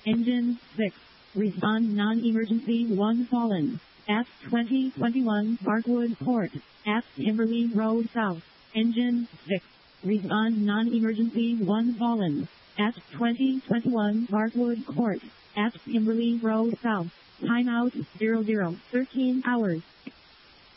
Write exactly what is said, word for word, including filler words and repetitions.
Engine six. Respond non-emergency one fallen. At twenty twenty-one Parkwood Court. At Kimberly Road South. Engine six. Respond non-emergency one fallen. At twenty twenty-one Parkwood Court. At Kimberly Road South. Timeout zero zero thirteen hours.